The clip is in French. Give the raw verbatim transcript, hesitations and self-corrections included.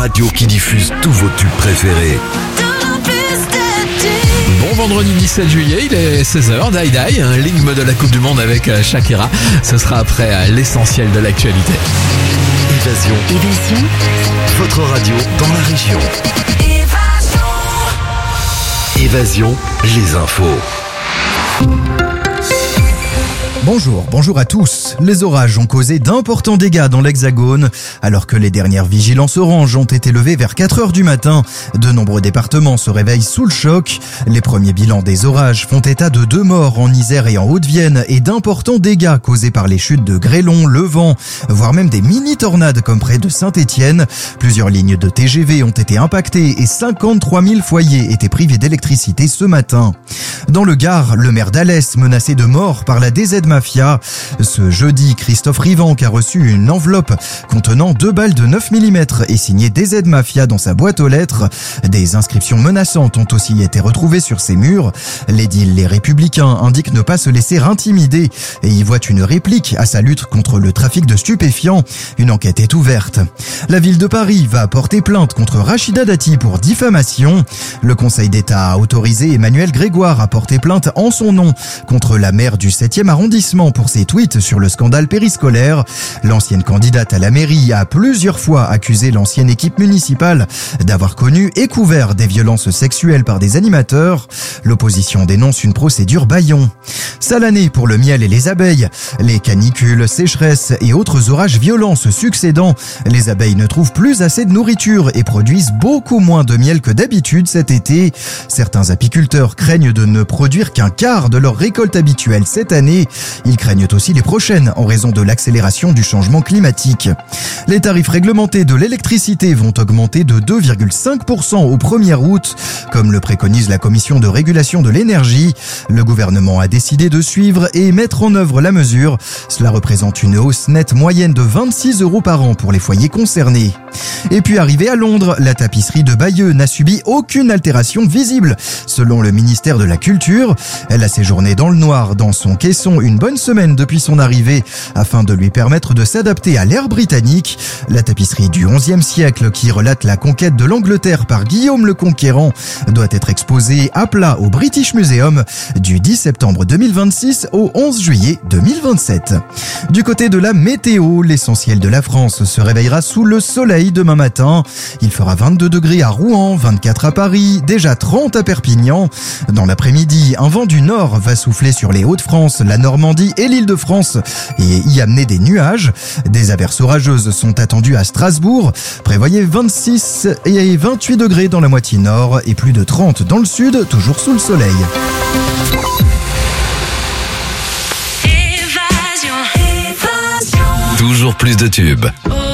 radio qui diffuse tous vos tubes préférés. Bon vendredi dix-sept juillet, il est seize heures, Die Die, un l'hymne de la Coupe du Monde avec Shakira. Ce sera après l'essentiel de l'actualité. Évasion. Évasion. Votre radio dans la région. Évasion, les infos. Bonjour, bonjour à tous. Les orages ont causé d'importants dégâts dans l'Hexagone. Alors que les dernières vigilances oranges ont été levées vers quatre heures du matin, de nombreux départements se réveillent sous le choc. Les premiers bilans des orages font état de deux morts en Isère et en Haute-Vienne et d'importants dégâts causés par les chutes de grêlons, le vent, voire même des mini-tornades comme près de Saint-Étienne. Plusieurs lignes de T G V ont été impactées et cinquante-trois mille foyers étaient privés d'électricité ce matin. Dans le Gard, le maire d'Alès menacé de mort par la D Z Mafia. Ce jeudi, Christophe Rivanc a reçu une enveloppe contenant deux balles de neuf millimètres et signé D Z Mafia dans sa boîte aux lettres. Des inscriptions menaçantes ont aussi été retrouvées sur ses murs. L'édile Les Républicains indique ne pas se laisser intimider et y voit une réplique à sa lutte contre le trafic de stupéfiants. Une enquête est ouverte. La ville de Paris va porter plainte contre Rachida Dati pour diffamation. Le Conseil d'État a autorisé Emmanuel Grégoire à porter plainte en son nom contre la maire du septième arrondissement pour ses tweets sur le scandale périscolaire. L'ancienne candidate à la mairie a plusieurs fois accusé l'ancienne équipe municipale d'avoir connu et couvert des violences sexuelles par des animateurs. L'opposition dénonce une procédure bâillon. Sale année pour le miel et les abeilles. Les canicules, sécheresses et autres orages violents se succédant, les abeilles ne trouvent plus assez de nourriture et produisent beaucoup moins de miel que d'habitude cet été. Certains apiculteurs craignent de ne produire qu'un quart de leur récolte habituelle cette année. Ils craignent aussi les prochaines en raison de l'accélération du changement climatique. Les tarifs réglementés de l'électricité vont augmenter de deux virgule cinq pour cent au premier août, comme le préconise la Commission de régulation de l'énergie. Le gouvernement a décidé de suivre et mettre en œuvre la mesure. Cela représente une hausse nette moyenne de vingt-six euros par an pour les foyers concernés. Et puis arrivé à Londres, la tapisserie de Bayeux n'a subi aucune altération visible. Selon le ministère de la Culture, elle a séjourné dans le noir dans son caisson une bonne semaine depuis son arrivée afin de lui permettre de s'adapter à l'ère britannique. La tapisserie du onzième siècle qui relate la conquête de l'Angleterre par Guillaume le Conquérant doit être exposée à plat au British Museum du dix septembre deux mille vingt-six au onze juillet deux mille vingt-sept. Du côté de la météo, l'essentiel de la France se réveillera sous le soleil demain matin. Il fera vingt-deux degrés à Rouen, vingt-quatre à Paris, déjà trente à Perpignan. Dans l'après-midi, un vent du nord va souffler sur les Hauts-de-France, la Normandie et l'Île-de-France et y amener des nuages. Des averses orageuses sont attendues à Strasbourg. Prévoyez vingt-six et vingt-huit degrés dans la moitié nord et plus de trente dans le sud, toujours sous le soleil. Toujours plus de tubes.